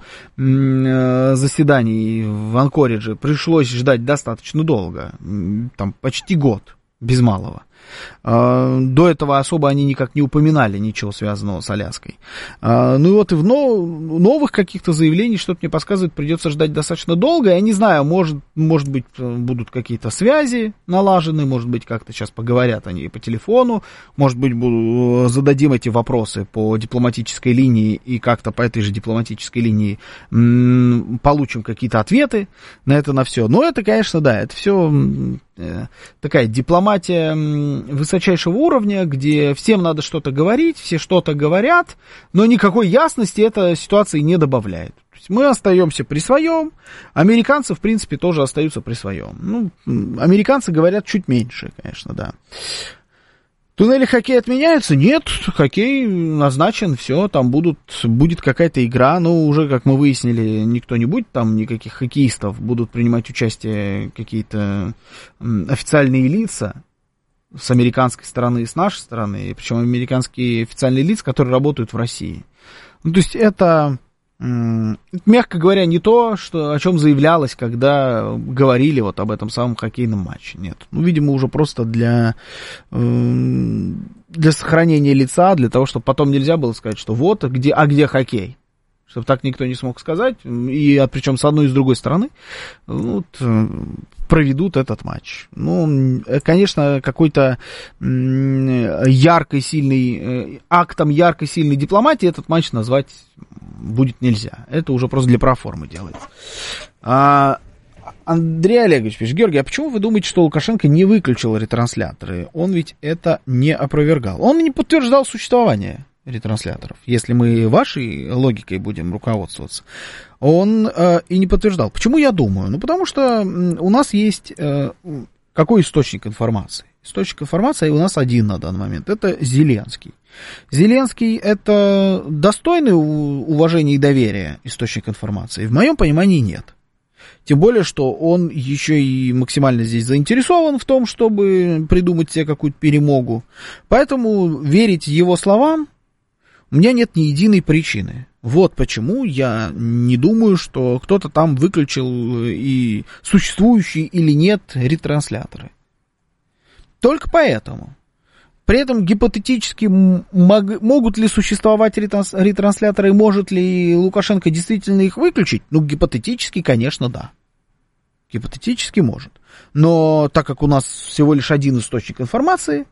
заседаний в Анкоридже пришлось ждать достаточно долго. Там почти год, без малого. До этого особо они никак не упоминали ничего связанного с Аляской. Ну и вот и в новых каких-то заявлений, что-то мне подсказывает, придется ждать достаточно долго. Я не знаю, может быть, будут какие-то связи налажены, может быть, как-то сейчас поговорят они по телефону, может быть, зададим эти вопросы по дипломатической линии, и как-то по этой же дипломатической линии получим какие-то ответы на это, на все. Но это, конечно, да, это все такая дипломатия высочайшего уровня, где всем надо что-то говорить, все что-то говорят, но никакой ясности эта ситуация не добавляет. То есть мы остаемся при своем, американцы, в принципе, тоже остаются при своем. Ну, американцы говорят чуть меньше, конечно, да. Туннели хоккея отменяются? Нет, хоккей назначен, все, там будет какая-то игра, но уже, как мы выяснили, никто не будет, там никаких хоккеистов, будут принимать участие какие-то официальные лица с американской стороны и с нашей стороны, причем американские официальные лица, которые работают в России. Ну, то есть это мягко говоря, не то, о чем заявлялось, когда говорили вот об этом самом хоккейном матче. Нет. Ну, видимо, уже просто для сохранения лица, для того, чтобы потом нельзя было сказать, что вот, где хоккей? Чтобы так никто не смог сказать, и причем с одной и с другой стороны, вот, проведут этот матч. Ну, конечно, какой-то актом яркой, сильной дипломатии этот матч назвать будет нельзя. Это уже просто для проформы делается. Андрей Олегович пишет: Георгий, а почему вы думаете, что Лукашенко не выключил ретрансляторы? Он ведь это не опровергал. Он не подтверждал существование ретрансляторов, если мы вашей логикой будем руководствоваться. Он и не подтверждал. Почему я думаю? Ну, потому что у нас есть... какой источник информации? Источник информации у нас один на данный момент. Это Зеленский. Зеленский — это достойный уважения и доверия источник информации? В моем понимании нет. Тем более, что он еще и максимально здесь заинтересован в том, чтобы придумать себе какую-то перемогу. Поэтому верить его словам у меня нет ни единой причины. Вот почему я не думаю, что кто-то там выключил и существующие или нет ретрансляторы. Только поэтому. При этом гипотетически могут ли существовать ретрансляторы, и может ли Лукашенко действительно их выключить? Ну, гипотетически, конечно, да. Гипотетически может. Но так как у нас всего лишь один источник информации,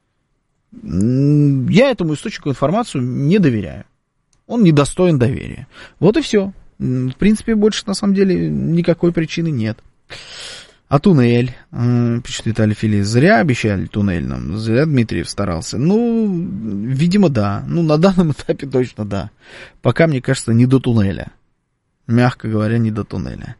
я этому источнику информации не доверяю. Он недостоин доверия. Вот и все. В принципе, больше на самом деле никакой причины нет. А туннель, пишет Виталий Филис, зря обещали туннель нам, зря Дмитриев старался. Ну, видимо, да. Ну, на данном этапе точно да. Пока, мне кажется, не до туннеля. Мягко говоря, не до туннеля.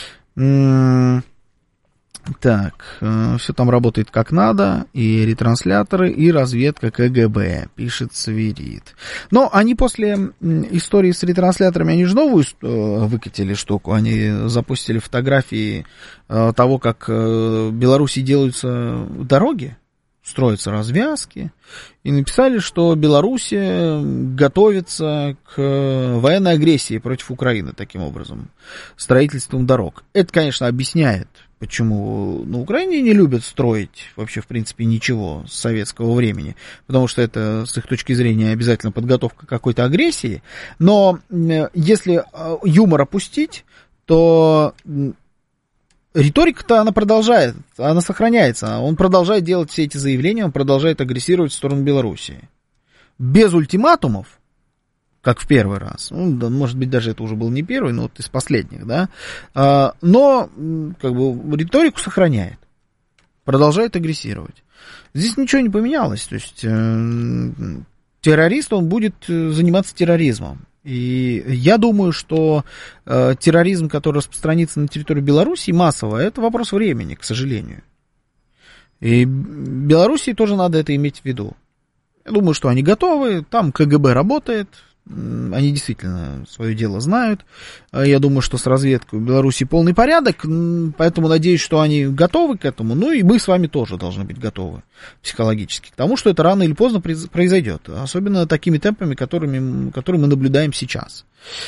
Так, все там работает как надо, и ретрансляторы, и разведка КГБ, пишет Свирид. Но они после истории с ретрансляторами, они же новую выкатили штуку, они запустили фотографии того, как в Беларуси делаются дороги, строятся развязки, и написали, что Беларусь готовится к военной агрессии против Украины таким образом, строительством дорог. Это, конечно, объясняет, почему на Украине не любят строить вообще, в принципе, ничего с советского времени, потому что это, с их точки зрения, обязательно подготовка к какой-то агрессии. Но если юмор опустить, то риторика-то она продолжает, она сохраняется. Он продолжает делать все эти заявления, он продолжает агрессировать в сторону Белоруссии. Без ультиматумов, как в первый раз. Ну, да, может быть, даже это уже был не первый, но вот из последних, да. Но, как бы, риторику сохраняет. Продолжает агрессировать. Здесь ничего не поменялось. То есть, террорист, он будет заниматься терроризмом. И я думаю, что терроризм, который распространится на территории Беларуси массово, это вопрос времени, к сожалению. И Белоруссии тоже надо это иметь в виду. Я думаю, что они готовы, там КГБ работает, они действительно свое дело знают. Я думаю, что с разведкой в Беларуси полный порядок, поэтому надеюсь, что они готовы к этому. Ну и мы с вами тоже должны быть готовы психологически к тому, что это рано или поздно произойдет. Особенно такими темпами, которые мы наблюдаем сейчас.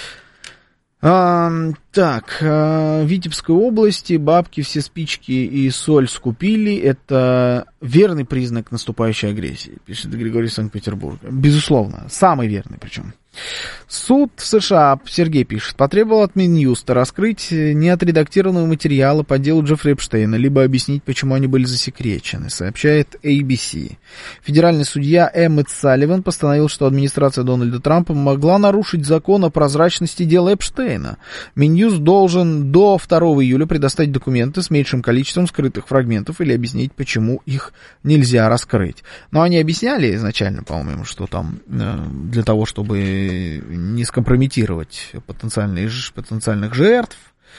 Так, в Витебской области бабки все спички и соль скупили. Это верный признак наступающей агрессии, пишет Григорий Санкт-Петербурга. Безусловно, самый верный причем. Суд в США, Сергей пишет, потребовал от Минюста раскрыть неотредактированные материалы по делу Джеффри Эпштейна, либо объяснить, почему они были засекречены, сообщает ABC. Федеральный судья Эммет Салливан постановил, что администрация Дональда Трампа могла нарушить закон о прозрачности дела Эпштейна. Минюст должен до 2 июля предоставить документы с меньшим количеством скрытых фрагментов или объяснить, почему их нельзя раскрыть. Но они объясняли изначально, по-моему, что там для того, чтобы не скомпрометировать потенциальных жертв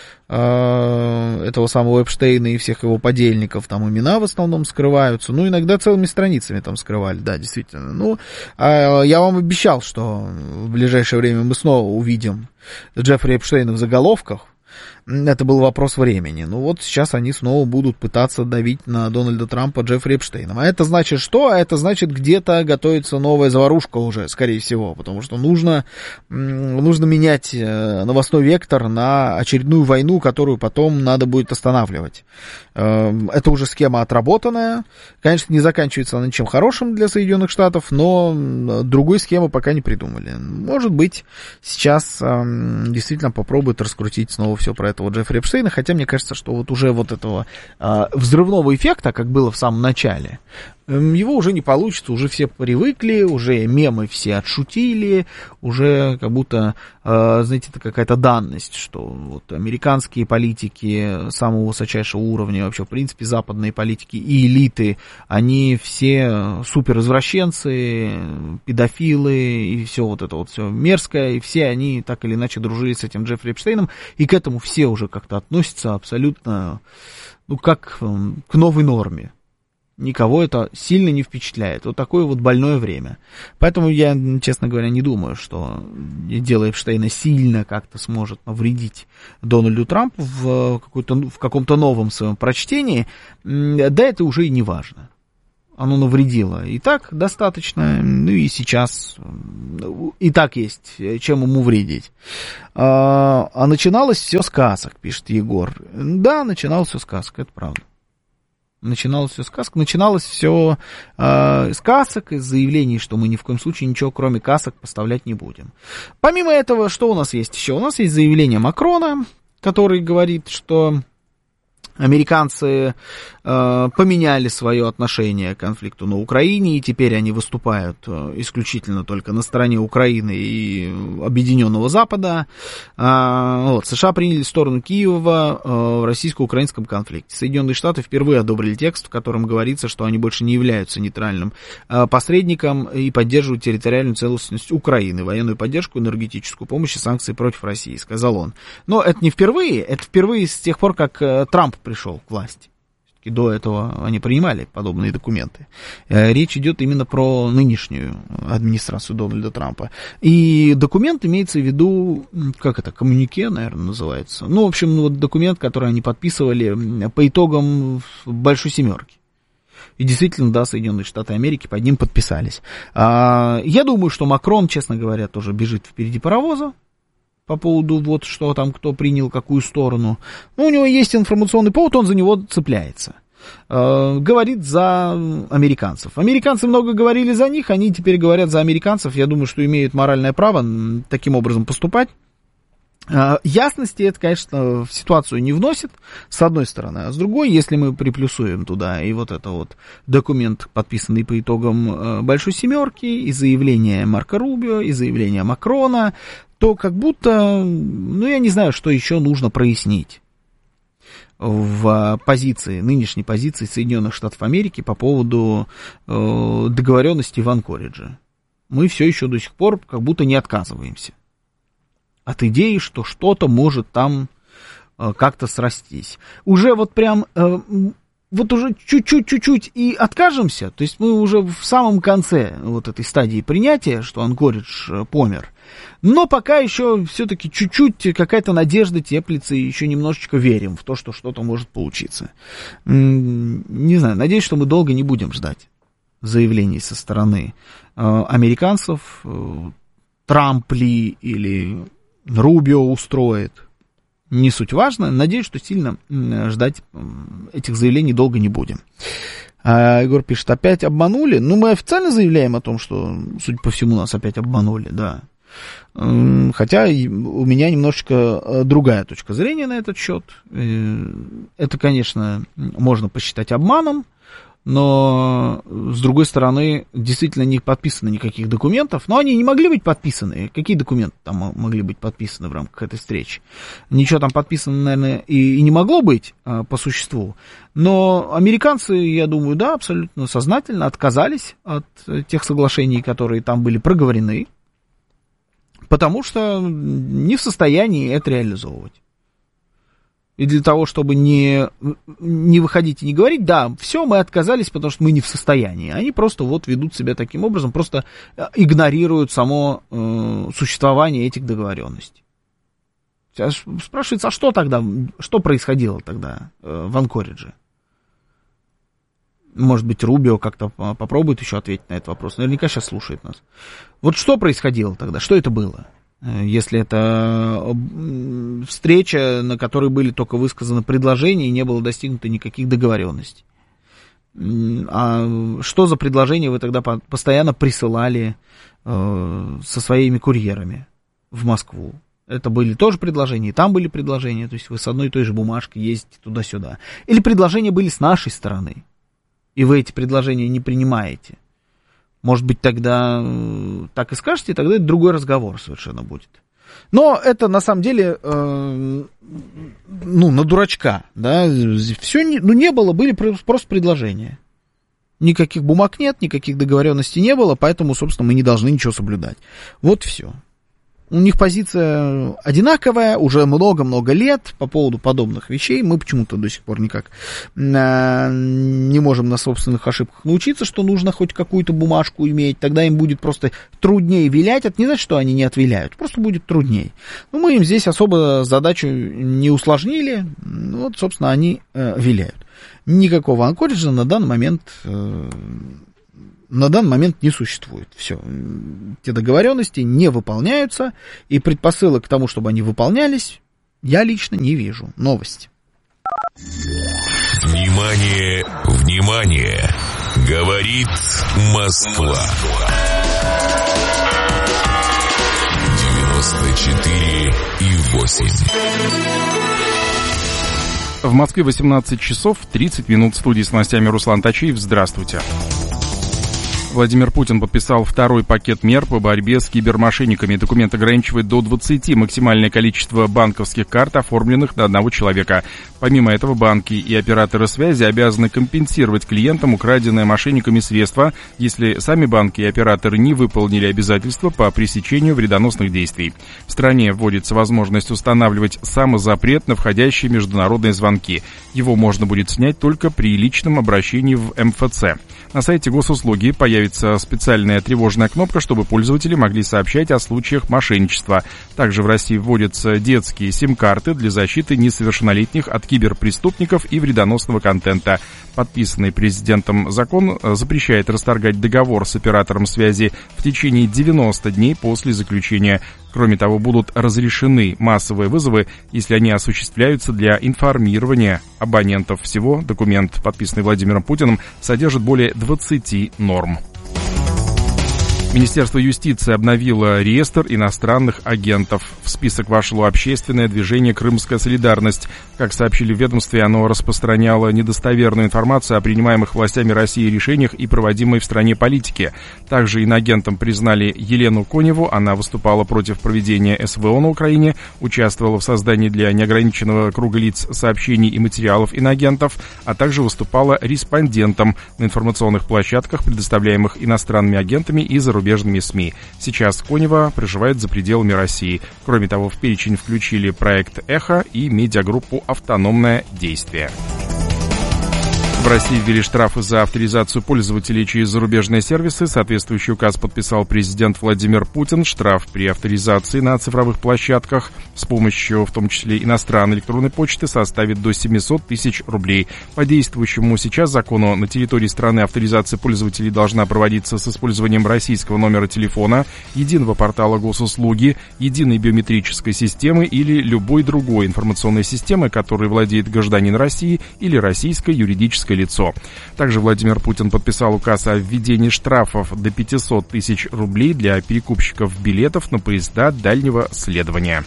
этого самого Эпштейна и всех его подельников, там имена в основном скрываются, ну, иногда целыми страницами там скрывали, да, действительно. Ну, я вам обещал, что в ближайшее время мы снова увидим Джеффри Эпштейна в заголовках, Это был вопрос времени. Ну вот сейчас они снова будут пытаться давить на Дональда Трампа Джеффри Эпштейном. А это значит что? А это значит, где-то готовится новая заварушка уже, скорее всего, потому что нужно менять новостной вектор на очередную войну, которую потом надо будет останавливать. Это уже схема отработанная. Конечно, не заканчивается она ничем хорошим для Соединенных Штатов, но другой схемы пока не придумали. Может быть, сейчас действительно попробуют раскрутить снова все про этого Джеффри Эпштейна, хотя мне кажется, что вот уже вот этого взрывного эффекта, как было в самом начале, его уже не получится, уже все привыкли, уже мемы все отшутили, уже как будто, знаете, это какая-то данность, что вот американские политики самого высочайшего уровня, вообще, в принципе, западные политики и элиты, они все суперизвращенцы, педофилы и все вот это вот все мерзкое, и все они так или иначе дружили с этим Джеффри Эпштейном, и к этому все уже как-то относятся абсолютно, ну, как к новой норме. Никого это сильно не впечатляет. Вот такое вот больное время. Поэтому я, честно говоря, не думаю, что дело Эпштейна сильно как-то сможет навредить Дональду Трампу в каком-то новом своем прочтении. Да, это уже и не важно. Оно навредило и так достаточно, ну и сейчас и так есть чем ему вредить. А начиналось все с сказок, пишет Егор. Да, начиналось все с сказок, это правда. Начиналось все сказок, начиналось все с касок, из заявлений, что мы ни в коем случае ничего кроме касок поставлять не будем. Помимо этого, что у нас есть еще? У нас есть заявление Макрона, который говорит, что американцы поменяли свое отношение к конфликту на Украине, и теперь они выступают исключительно только на стороне Украины и Объединенного Запада. Вот, США приняли сторону Киева в российско-украинском конфликте. Соединенные Штаты впервые одобрили текст, в котором говорится, что они больше не являются нейтральным посредником и поддерживают территориальную целостность Украины, военную поддержку, энергетическую помощь и санкции против России, сказал он. Но это не впервые, это впервые с тех пор, как Трамп пришел к власти. И до этого они принимали подобные документы. Речь идет именно про нынешнюю администрацию Дональда Трампа. И документ имеется в виду, как это, коммюнике, наверное, называется. Ну, в общем, вот документ, который они подписывали по итогам Большой Семерки. И действительно, да, Соединенные Штаты Америки под ним подписались. Я думаю, что Макрон, честно говоря, тоже бежит впереди паровоза. По поводу вот что там, кто принял какую сторону. Ну, у него есть информационный повод, он за него цепляется. Говорит за американцев. Американцы много говорили за них, они теперь говорят за американцев. Я думаю, что имеют моральное право таким образом поступать. Ясности это, конечно, в ситуацию не вносит, с одной стороны. А с другой, если мы приплюсуем туда и вот это вот документ, подписанный по итогам Большой Семерки, и заявление Марко Рубио, и заявление Макрона, то как будто, ну, я не знаю, что еще нужно прояснить в позиции, нынешней позиции Соединенных Штатов Америки по поводу договоренности в Анкоридже. Мы все еще до сих пор как будто не отказываемся от идеи, что что-то может там как-то срастись. Уже вот прям, вот уже чуть-чуть и откажемся, то есть мы уже в самом конце вот этой стадии принятия, что Анкоридж помер, но пока еще все-таки чуть-чуть какая-то надежда теплится, и еще немножечко верим в то, что что-то может получиться. Не знаю, надеюсь, что мы долго не будем ждать заявлений со стороны американцев, Трамп ли или Рубио устроит. Не суть важно. Надеюсь, что сильно ждать этих заявлений долго не будем. Егор пишет, опять обманули? Ну, мы официально заявляем о том, что, судя по всему, нас опять обманули, да. Хотя у меня немножечко другая точка зрения на этот счет. Это, конечно, можно посчитать обманом, но, с другой стороны, действительно не подписано никаких документов. Но они не могли быть подписаны. Какие документы там могли быть подписаны в рамках этой встречи? Ничего там подписано, наверное, и не могло быть по существу. Но американцы, я думаю, да, абсолютно сознательно отказались от тех соглашений, которые там были проговорены, потому что не в состоянии это реализовывать. И для того, чтобы не выходить и не говорить, да, все, мы отказались, потому что мы не в состоянии. Они просто вот ведут себя таким образом, просто игнорируют само существование этих договоренностей. Спрашивается, а что тогда, что происходило тогда в Анкоридже? Может быть, Рубио как-то попробует еще ответить на этот вопрос. Наверняка сейчас слушает нас. Вот что происходило тогда? Что это было? Если это встреча, на которой были только высказаны предложения и не было достигнуто никаких договоренностей. А что за предложения вы тогда постоянно присылали со своими курьерами в Москву? Это были тоже предложения, и там были предложения, то есть вы с одной и той же бумажкой ездите туда-сюда. Или предложения были с нашей стороны, и вы эти предложения не принимаете. Может быть, тогда так и скажете, тогда это другой разговор совершенно будет. Но это, на самом деле, на дурачка, да, все не было, были просто предложения. Никаких бумаг нет, никаких договоренностей не было, поэтому, собственно, мы не должны ничего соблюдать. Вот все. У них позиция одинаковая уже много-много лет по поводу подобных вещей. Мы почему-то до сих пор никак не можем на собственных ошибках научиться, что нужно хоть какую-то бумажку иметь. Тогда им будет просто труднее вилять. Это не значит, что они не отвиляют, просто будет труднее. Но мы им здесь особо задачу не усложнили. Вот, собственно, они виляют. Никакого Анкориджа на данный момент не существует. Все. Те договоренности не выполняются, и предпосылок к тому, чтобы они выполнялись, я лично не вижу. Новость. Внимание, внимание! Говорит Москва. 94,8. В Москве 18 часов 30 минут. В студии с новостями Руслан Тачиев. Здравствуйте. Владимир Путин подписал второй пакет мер по борьбе с кибермошенниками. Документ ограничивает до 20 максимальное количество банковских карт, оформленных на одного человека. Помимо этого, банки и операторы связи обязаны компенсировать клиентам украденные мошенниками средства, если сами банки и операторы не выполнили обязательства по пресечению вредоносных действий. В стране вводится возможность устанавливать самозапрет на входящие международные звонки. Его можно будет снять только при личном обращении в МФЦ. На сайте госуслуги появится специальная тревожная кнопка, чтобы пользователи могли сообщать о случаях мошенничества. Также в России вводятся детские сим-карты для защиты несовершеннолетних от киберпреступников и вредоносного контента. Подписанный президентом закон запрещает расторгать договор с оператором связи в течение 90 дней после заключения. Кроме того, будут разрешены массовые вызовы, если они осуществляются для информирования абонентов. Всего документ, подписанный Владимиром Путиным, содержит более 20 норм. Министерство юстиции обновило реестр иностранных агентов. В список вошло общественное движение «Крымская солидарность». Как сообщили в ведомстве, оно распространяло недостоверную информацию о принимаемых властями России решениях и проводимой в стране политике. Также иноагентом признали Елену Коневу. Она выступала против проведения СВО на Украине, участвовала в создании для неограниченного круга лиц сообщений и материалов иноагентов, а также выступала респондентом на информационных площадках, предоставляемых иностранными агентами и зарубежными СМИ. Сейчас Конева проживает за пределами России. Кроме того, в перечень включили проект «Эхо» и медиагруппу «Автономное действие». В России ввели штрафы за авторизацию пользователей через зарубежные сервисы. Соответствующий указ подписал президент Владимир Путин. Штраф при авторизации на цифровых площадках с помощью, в том числе, иностранной электронной почты составит до 700 тысяч рублей. По действующему сейчас закону на территории страны авторизация пользователей должна проводиться с использованием российского номера телефона, единого портала госуслуги, единой биометрической системы или любой другой информационной системы, которой владеет гражданин России или российское юридическое лицо. Также Владимир Путин подписал указ о введении штрафов до 500 тысяч рублей для перекупщиков билетов на поезда дальнего следования.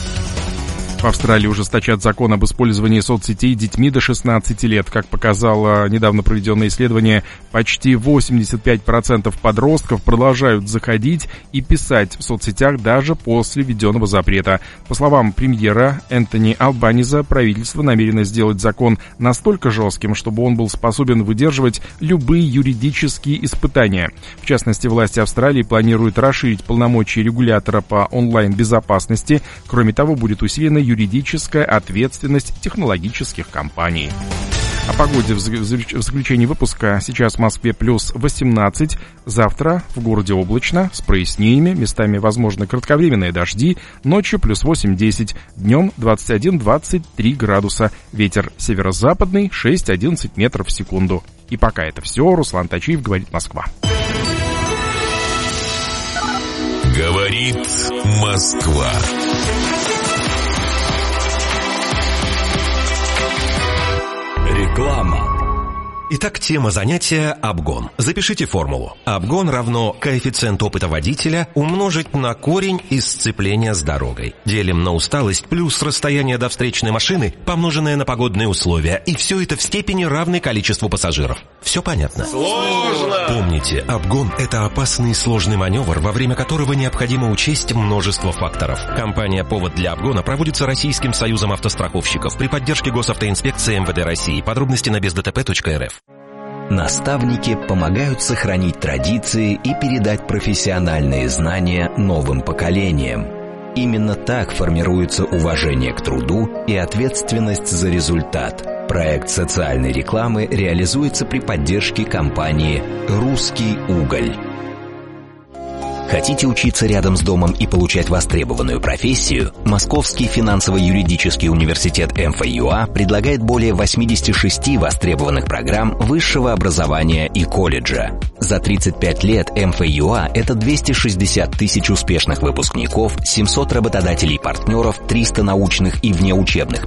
В Австралии ужесточат закон об использовании соцсетей детьми до 16 лет. Как показало недавно проведенное исследование, почти 85% подростков продолжают заходить и писать в соцсетях даже после введенного запрета. По словам премьера Энтони Албаниза, правительство намерено сделать закон настолько жестким, чтобы он был способен выдерживать любые юридические испытания. В частности, власти Австралии планируют расширить полномочия регулятора по онлайн-безопасности. Кроме того, будет усилена юридическая ответственность технологических компаний. О погоде в заключении выпуска. Сейчас в Москве плюс 18. Завтра в городе облачно, с прояснениями. Местами возможны кратковременные дожди. Ночью плюс 8-10. Днем 21-23 градуса. Ветер северо-западный 6-11 метров в секунду. И пока это все. Руслан Тачиев, говорит Москва. Говорит Москва. Реклама. Итак, тема занятия – обгон. Запишите формулу. Обгон равно коэффициент опыта водителя умножить на корень из сцепления с дорогой. Делим на усталость плюс расстояние до встречной машины, помноженное на погодные условия. И все это в степени равной количеству пассажиров. Все понятно? Сложно! Помните, обгон – это опасный и сложный маневр, во время которого необходимо учесть множество факторов. Компания «Повод для обгона» проводится Российским союзом автостраховщиков при поддержке Госавтоинспекции МВД России. Подробности на бездтп.рф. Наставники помогают сохранить традиции и передать профессиональные знания новым поколениям. Именно так формируется уважение к труду и ответственность за результат. Проект социальной рекламы реализуется при поддержке компании «Русский уголь». Хотите учиться рядом с домом и получать востребованную профессию? Московский финансово-юридический университет МФЮА предлагает более 86 востребованных программ высшего образования и колледжа. За 35 лет МФЮА – это 260 тысяч успешных выпускников, 700 работодателей-партнеров, 300 научных и внеучебных